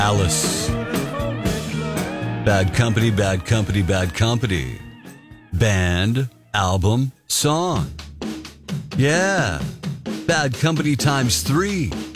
Alice. Bad Company, Bad Company, Bad Company. Band, album, song. Yeah. Bad Company times 3.